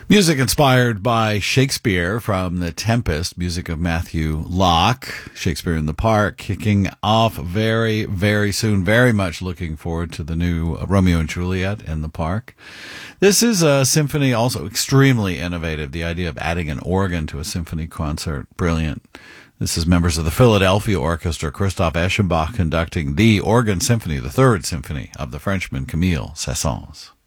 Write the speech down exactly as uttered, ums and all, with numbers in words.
Music inspired by Shakespeare from The Tempest, music of Matthew Locke, Shakespeare in the Park, kicking off very, very soon. Very much looking forward to the new Romeo and Juliet in the Park. This is a symphony also extremely innovative. The idea of adding an organ to a symphony concert, brilliant. This is members of the Philadelphia Orchestra, Christoph Eschenbach conducting the Organ Symphony, the third symphony of the Frenchman Camille Saint-Saëns.